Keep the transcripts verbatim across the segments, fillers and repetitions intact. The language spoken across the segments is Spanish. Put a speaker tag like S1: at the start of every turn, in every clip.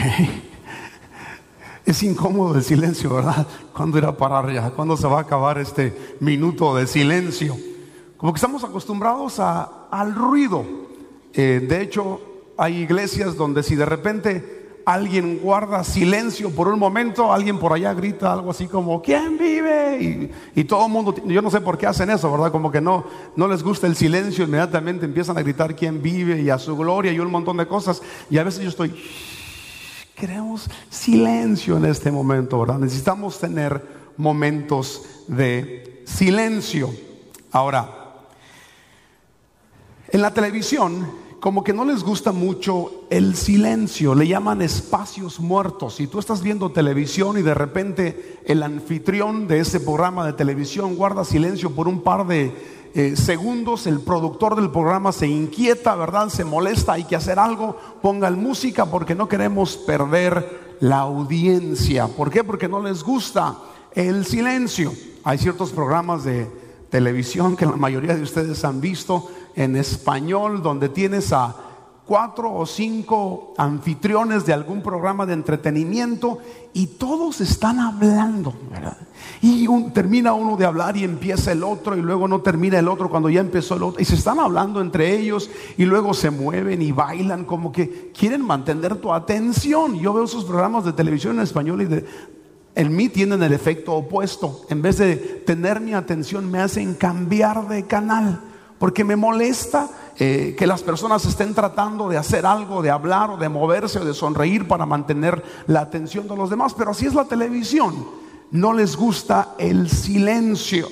S1: Es incómodo el silencio, ¿verdad? ¿Cuándo irá a parar ya? ¿Cuándo se va a acabar este minuto de silencio? Como que estamos acostumbrados a, al ruido. Eh, de hecho, hay iglesias donde si de repente alguien guarda silencio por un momento, alguien por allá grita algo así como ¿quién vive? Y, y todo el mundo, yo no sé por qué hacen eso, ¿verdad? Como que no, no les gusta el silencio, inmediatamente empiezan a gritar ¿quién vive? Y a su gloria y un montón de cosas. Y a veces yo estoy... Queremos silencio en este momento, ¿verdad? Necesitamos tener momentos de silencio. Ahora, en la televisión, como que no les gusta mucho el silencio, le llaman espacios muertos. Si tú estás viendo televisión y de repente el anfitrión de ese programa de televisión guarda silencio por un par de Eh, segundos, el productor del programa se inquieta, ¿verdad? Se molesta, hay que hacer algo, pongan música porque no queremos perder la audiencia. ¿Por qué? Porque no les gusta el silencio. Hay ciertos programas de televisión que la mayoría de ustedes han visto en español, donde tienes a cuatro o cinco anfitriones de algún programa de entretenimiento y todos están hablando, ¿verdad? Y un, termina uno de hablar y empieza el otro, y luego no termina el otro cuando ya empezó el otro, y se están hablando entre ellos y luego se mueven y bailan, como que quieren mantener tu atención. Yo veo esos programas de televisión en español y de, en mí tienen el efecto opuesto. En vez de tener mi atención, me hacen cambiar de canal, porque me molesta eh, que las personas estén tratando de hacer algo, de hablar o de moverse o de sonreír para mantener la atención de los demás. Pero así es la televisión. No les gusta el silencio.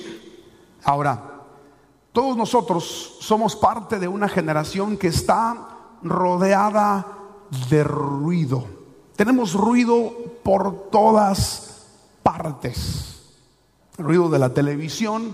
S1: Ahora, todos nosotros somos parte de una generación que está rodeada de ruido. Tenemos ruido por todas partes. El ruido de la televisión,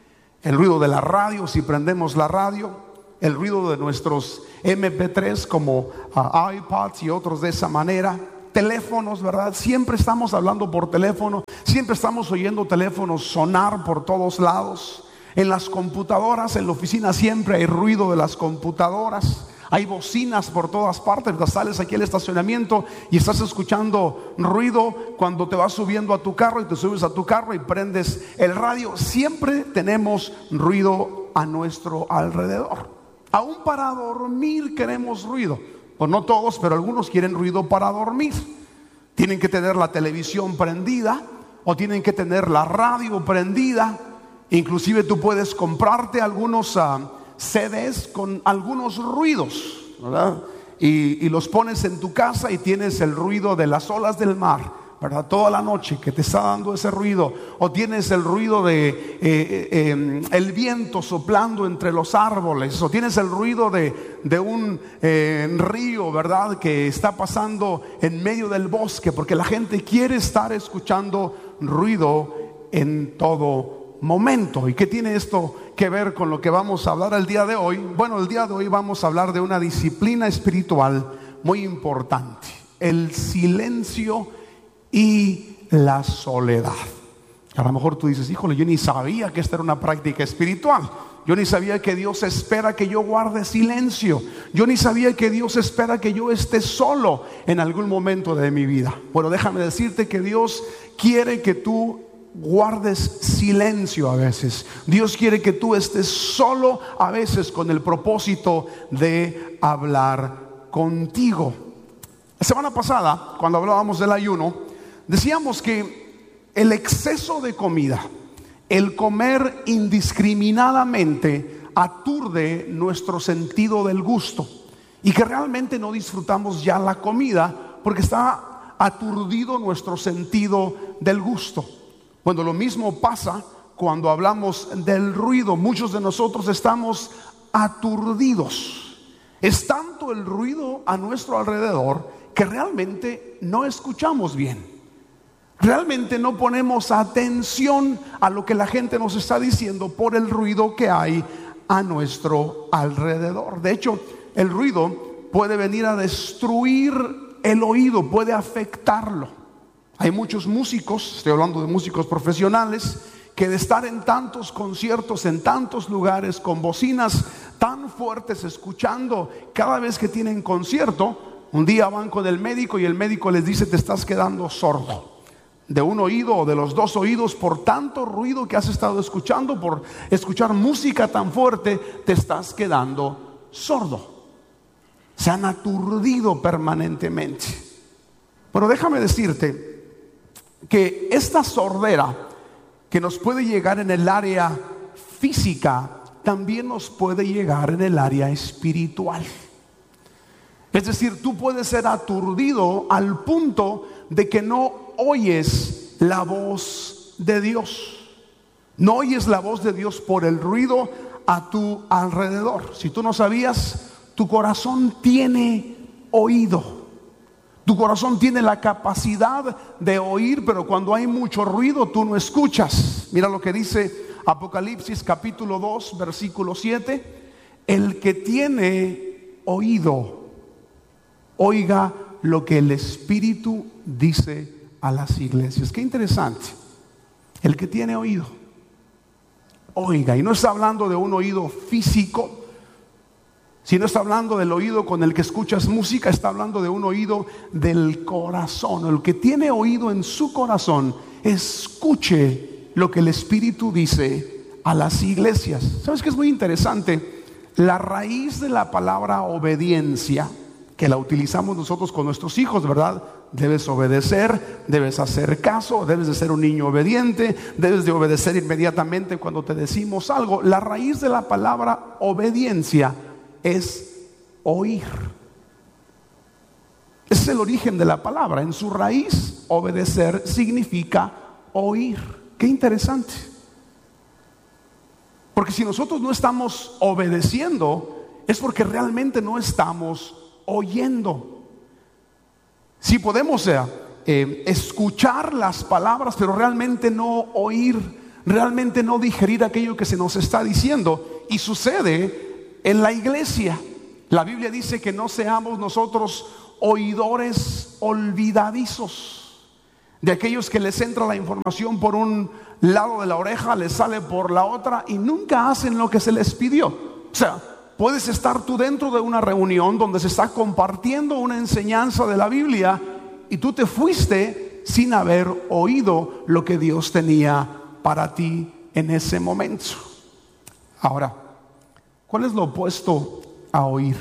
S1: el ruido de la radio, si prendemos la radio, el ruido de nuestros eme pe tres como uh, iPads y otros de esa manera. Teléfonos, ¿verdad? Siempre estamos hablando por teléfono, siempre estamos oyendo teléfonos sonar por todos lados. En las computadoras, en la oficina siempre hay ruido de las computadoras. Hay bocinas por todas partes. Sales aquí al estacionamiento y estás escuchando ruido cuando te vas subiendo a tu carro y te subes a tu carro y prendes el radio. Siempre tenemos ruido a nuestro alrededor. Aún para dormir queremos ruido. Pues no todos, pero algunos quieren ruido para dormir. Tienen que tener la televisión prendida o tienen que tener la radio prendida. Inclusive tú puedes comprarte algunos uh, ce des con algunos ruidos, ¿verdad? Y, y los pones en tu casa y tienes el ruido de las olas del mar, ¿verdad? Toda la noche que te está dando ese ruido. O tienes el ruido de eh, eh, el viento soplando entre los árboles. O tienes el ruido de, de un eh, río, ¿verdad? Que está pasando en medio del bosque. Porque la gente quiere estar escuchando ruido en todo momento. ¿Y qué tiene esto que ver con lo que vamos a hablar el día de hoy? Bueno, el día de hoy vamos a hablar de una disciplina espiritual muy importante: el silencio y la soledad. A lo mejor tú dices, híjole, yo ni sabía que esta era una práctica espiritual. Yo ni sabía que Dios espera que yo guarde silencio. Yo ni sabía que Dios espera que yo esté solo en algún momento de mi vida. Bueno, déjame decirte que Dios quiere que tú guardes silencio a veces. Dios quiere que tú estés solo a veces con el propósito de hablar contigo. La semana pasada, cuando hablábamos del ayuno, decíamos que el exceso de comida, el comer indiscriminadamente, aturde nuestro sentido del gusto y que realmente no disfrutamos ya la comida porque está aturdido nuestro sentido del gusto. Bueno, lo mismo pasa cuando hablamos del ruido. Muchos de nosotros estamos aturdidos. Es tanto el ruido a nuestro alrededor que realmente no escuchamos bien. Realmente no ponemos atención a lo que la gente nos está diciendo por el ruido que hay a nuestro alrededor. De hecho, el ruido puede venir a destruir el oído, puede afectarlo. Hay muchos músicos, estoy hablando de músicos profesionales, que de estar en tantos conciertos, en tantos lugares, con bocinas tan fuertes, escuchando cada vez que tienen concierto, Un día van con el médico y el médico les dice: te estás quedando sordo de un oído o de los dos oídos por tanto ruido que has estado escuchando, por escuchar música tan fuerte, te estás quedando sordo. Se han aturdido permanentemente. Pero déjame decirte que esta sordera que nos puede llegar en el área física, también nos puede llegar en el área espiritual. Es decir, tú puedes ser aturdido al punto de que no oyes la voz de Dios. No oyes la voz de Dios por el ruido a tu alrededor. Si tú no sabías, tu corazón tiene oído. Tu corazón tiene la capacidad de oír, pero cuando hay mucho ruido tú no escuchas. Mira lo que dice Apocalipsis capítulo dos, versículo siete. El que tiene oído, oiga lo que el Espíritu dice a las iglesias. Qué interesante. El que tiene oído, oiga. Y no está hablando de un oído físico, sino está hablando del oído con el que escuchas música. Está hablando de un oído del corazón. El que tiene oído en su corazón, escuche lo que el Espíritu dice a las iglesias. ¿Sabes qué es muy interesante? La raíz de la palabra obediencia, que la utilizamos nosotros con nuestros hijos, ¿verdad? Debes obedecer, debes hacer caso, debes de ser un niño obediente, debes de obedecer inmediatamente cuando te decimos algo. La raíz de la palabra obediencia es oír. Ese es el origen de la palabra. En su raíz, obedecer significa oír. Qué interesante. Porque si nosotros no estamos obedeciendo, es porque realmente no estamos oyendo. Si podemos eh, eh, escuchar las palabras, pero realmente no oír, realmente no digerir aquello que se nos está diciendo. Y sucede en la iglesia. La Biblia dice que no seamos nosotros oidores olvidadizos, de aquellos que les entra la información por un lado de la oreja, les sale por la otra y nunca hacen lo que se les pidió. O sea, puedes estar tú dentro de una reunión donde se está compartiendo una enseñanza de la Biblia y tú te fuiste sin haber oído lo que Dios tenía para ti en ese momento. Ahora, ¿cuál es lo opuesto a oír?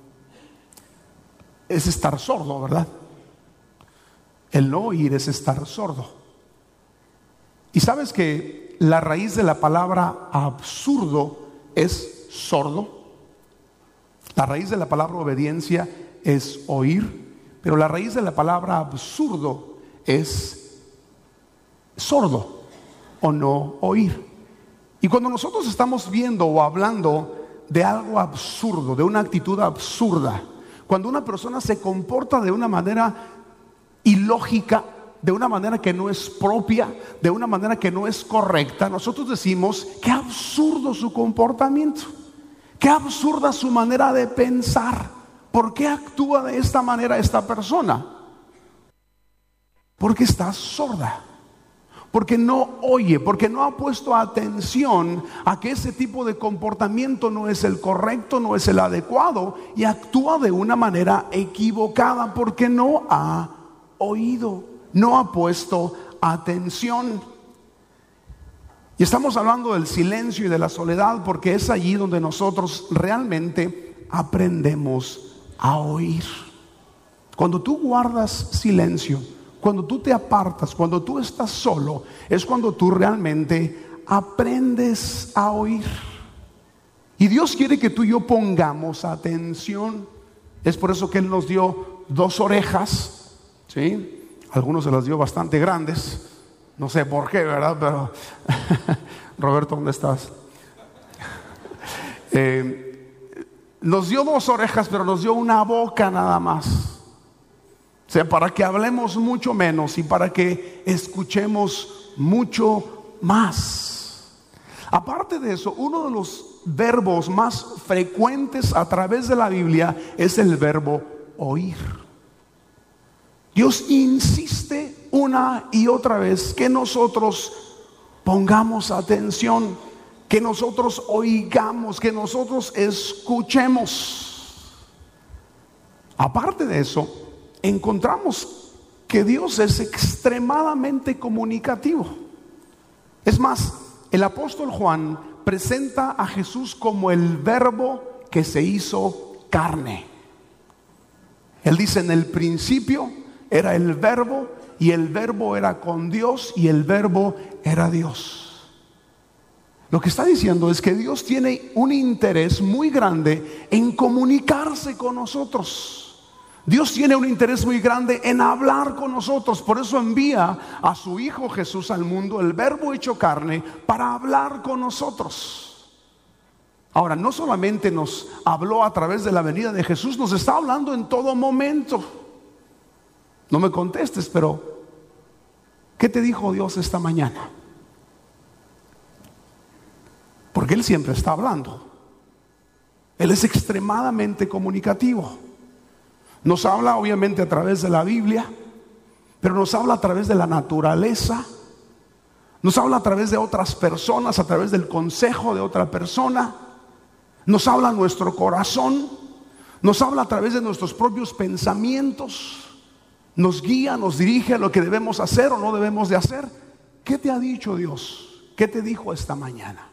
S1: Es estar sordo, ¿verdad? El no oír es estar sordo. Y sabes que la raíz de la palabra absurdo es sordo. La raíz de la palabra obediencia es oír, pero la raíz de la palabra absurdo es sordo o no oír. Y cuando nosotros estamos viendo o hablando de algo absurdo, de una actitud absurda, cuando una persona se comporta de una manera ilógica, de una manera que no es propia, de una manera que no es correcta, nosotros decimos: qué absurdo su comportamiento. Qué absurda su manera de pensar. ¿Por qué actúa de esta manera esta persona? Porque está sorda, porque no oye, porque no ha puesto atención a que ese tipo de comportamiento no es el correcto, no es el adecuado, y actúa de una manera equivocada porque no ha oído, no ha puesto atención. Y estamos hablando del silencio y de la soledad porque es allí donde nosotros realmente aprendemos a oír. Cuando tú guardas silencio, cuando tú te apartas, cuando tú estás solo, es cuando tú realmente aprendes a oír. Y Dios quiere que tú y yo pongamos atención. Es por eso que Él nos dio dos orejas, ¿sí? Algunos se las dio bastante grandes. No sé por qué, ¿verdad? Pero Roberto, ¿dónde estás? Eh, nos dio dos orejas, pero nos dio una boca nada más. O sea, para que hablemos mucho menos y para que escuchemos mucho más. Aparte de eso, uno de los verbos más frecuentes a través de la Biblia es el verbo oír. Dios insiste una y otra vez que nosotros pongamos atención, que nosotros oigamos, que nosotros escuchemos. Aparte de eso, encontramos que Dios es extremadamente comunicativo. Es más, el apóstol Juan presenta a Jesús como el Verbo que se hizo carne. Él dice: en el principio era el Verbo, y el Verbo era con Dios, y el Verbo era Dios. Lo que está diciendo es que Dios tiene un interés muy grande en comunicarse con nosotros. Dios tiene un interés muy grande en hablar con nosotros. Por eso envía a su Hijo Jesús al mundo, el Verbo hecho carne, para hablar con nosotros. Ahora, no solamente nos habló a través de la venida de Jesús, nos está hablando en todo momento. No me contestes, pero ¿qué te dijo Dios esta mañana? Porque Él siempre está hablando. Él es extremadamente comunicativo. Nos habla obviamente a través de la Biblia, pero nos habla a través de la naturaleza, nos habla a través de otras personas, a través del consejo de otra persona, nos habla a nuestro corazón, nos habla a través de nuestros propios pensamientos, nos guía, nos dirige a lo que debemos hacer o no debemos de hacer. ¿Qué te ha dicho Dios? ¿Qué te dijo esta mañana?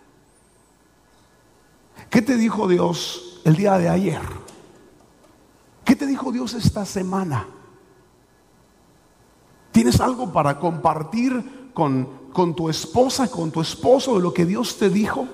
S1: ¿Qué te dijo Dios el día de ayer? ¿Qué te dijo Dios esta semana? ¿Tienes algo para compartir con, con tu esposa, con tu esposo, de lo que Dios te dijo?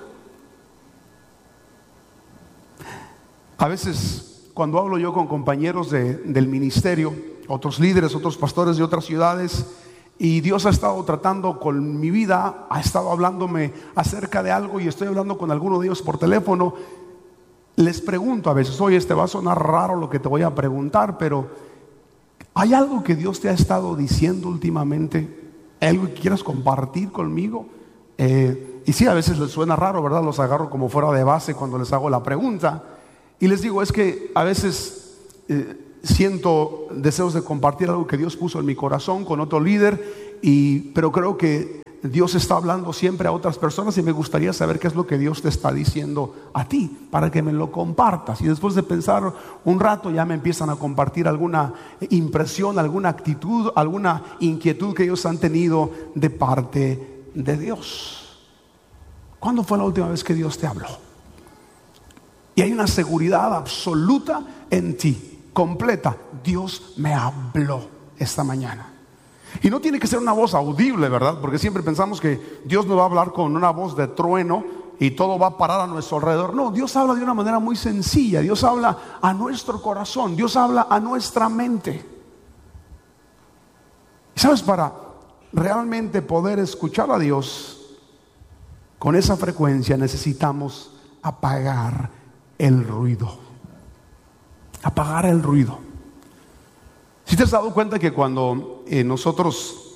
S1: A veces, cuando hablo yo con compañeros de, del ministerio, otros líderes, otros pastores de otras ciudades, y Dios ha estado tratando con mi vida, ha estado hablándome acerca de algo, y estoy hablando con alguno de ellos por teléfono, les pregunto a veces: oye, te va a sonar raro lo que te voy a preguntar, pero ¿hay algo que Dios te ha estado diciendo últimamente? ¿Algo que quieras compartir conmigo? Eh, y sí, a veces les suena raro, ¿verdad? Los agarro como fuera de base cuando les hago la pregunta. Y les digo, es que a veces eh, siento deseos de compartir algo que Dios puso en mi corazón con otro líder, y, pero creo que Dios está hablando siempre a otras personas, y me gustaría saber qué es lo que Dios te está diciendo a ti, para que me lo compartas. Y después de pensar un rato, ya me empiezan a compartir alguna impresión, alguna actitud, alguna inquietud que ellos han tenido de parte de Dios. ¿Cuándo fue la última vez que Dios te habló? Y hay una seguridad absoluta en ti, completa: Dios me habló esta mañana. Y no tiene que ser una voz audible, ¿verdad? Porque siempre pensamos que Dios nos va a hablar con una voz de trueno y todo va a parar a nuestro alrededor. No, Dios habla de una manera muy sencilla. Dios habla a nuestro corazón, Dios habla a nuestra mente. Y sabes, para realmente poder escuchar a Dios con esa frecuencia, necesitamos apagar el ruido. Apagar el ruido. ¿Sí te has dado cuenta que cuando eh, nosotros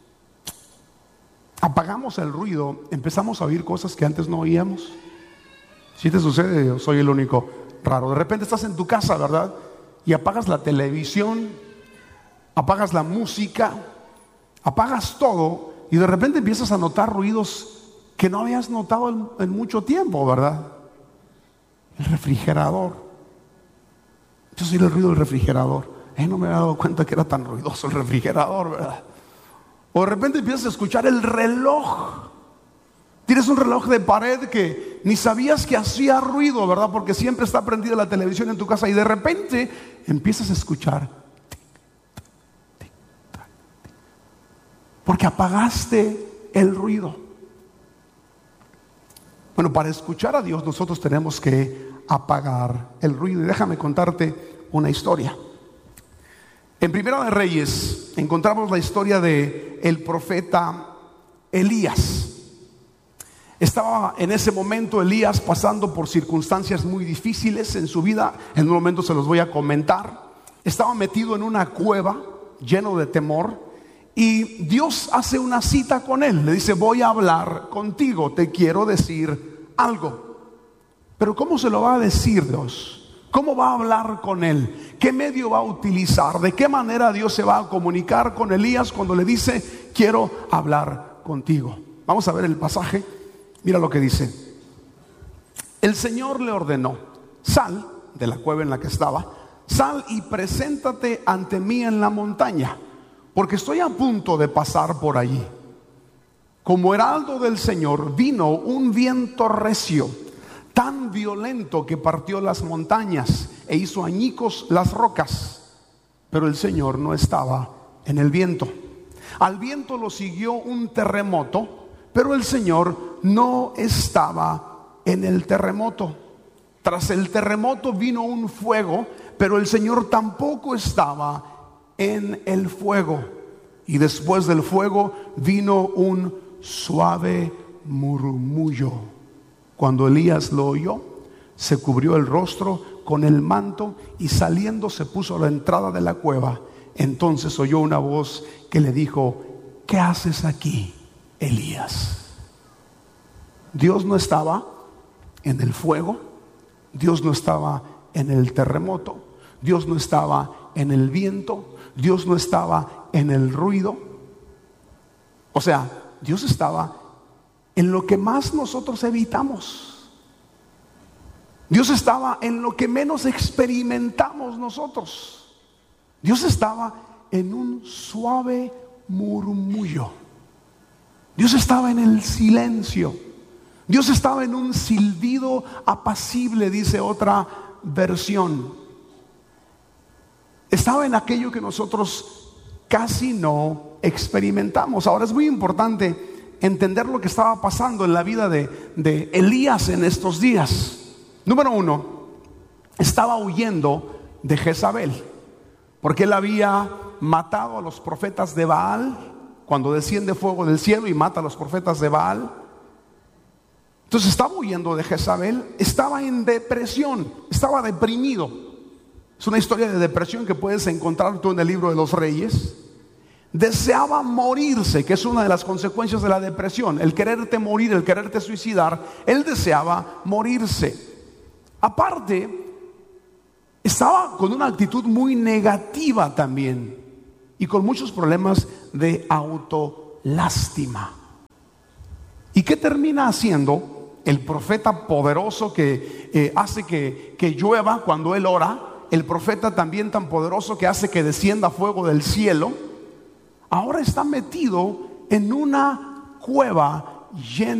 S1: apagamos el ruido, empezamos a oír cosas que antes no oíamos? ¿Sí te sucede? Yo soy el único raro. De repente estás en tu casa, ¿verdad? Y apagas la televisión, apagas la música, apagas todo, y de repente empiezas a notar ruidos que no habías notado en, en mucho tiempo, ¿verdad? El refrigerador. Yo soy el ruido del refrigerador. Eh, no me había dado cuenta que era tan ruidoso el refrigerador, ¿verdad? O de repente empiezas a escuchar el reloj. Tienes un reloj de pared que ni sabías que hacía ruido, ¿verdad? Porque siempre está prendida la televisión en tu casa, y de repente empiezas a escuchar tic, tic, tac, tic, porque apagaste el ruido. Bueno, para escuchar a Dios nosotros tenemos que apagar el ruido. Y déjame contarte una historia. En Primera de Reyes encontramos la historia de el profeta Elías. Estaba en ese momento Elías pasando por circunstancias muy difíciles en su vida. En un momento se los voy a comentar. Estaba metido en una cueva, lleno de temor, y Dios hace una cita con él. Le dice: voy a hablar contigo, te quiero decir algo. Pero ¿cómo se lo va a decir Dios? ¿Cómo va a hablar con él? ¿Qué medio va a utilizar? ¿De qué manera Dios se va a comunicar con Elías cuando le dice: quiero hablar contigo? Vamos a ver el pasaje. Mira lo que dice. El Señor le ordenó: sal de la cueva en la que estaba, sal y preséntate ante mí en la montaña, porque estoy a punto de pasar por allí. Como heraldo del Señor vino un viento recio, tan violento que partió las montañas e hizo añicos las rocas, pero el Señor no estaba en el viento. Al viento lo siguió un terremoto, pero el Señor no estaba en el terremoto. Tras el terremoto vino un fuego, pero el Señor tampoco estaba en el fuego. Y después del fuego vino un suave murmullo. Cuando Elías lo oyó, se cubrió el rostro con el manto y saliendo se puso a la entrada de la cueva. Entonces oyó una voz que le dijo: ¿qué haces aquí, Elías? Dios no estaba en el fuego, Dios no estaba en el terremoto, Dios no estaba en el viento, Dios no estaba en el ruido. O sea, Dios estaba en lo que más nosotros evitamos. Dios estaba en lo que menos experimentamos nosotros. Dios estaba en un suave murmullo. Dios estaba en el silencio. Dios estaba en un silbido apacible, dice otra versión. Estaba en aquello que nosotros casi no experimentamos. Ahora es muy importante entender lo que estaba pasando en la vida de, de Elías en estos días. Número uno, estaba huyendo de Jezabel, porque él había matado a los profetas de Baal cuando desciende fuego del cielo y mata a los profetas de Baal. Entonces estaba huyendo de Jezabel, estaba en depresión, estaba deprimido. Es una historia de depresión que puedes encontrar tú en el libro de los Reyes. Deseaba morirse, que es una de las consecuencias de la depresión, el quererte morir, el quererte suicidar. Él deseaba morirse. Aparte, estaba con una actitud muy negativa también y con muchos problemas de autolástima. ¿Y qué termina haciendo el profeta poderoso que eh, hace que, que llueva cuando él ora? El profeta también tan poderoso que hace que descienda fuego del cielo. Ahora está metido en una cueva llena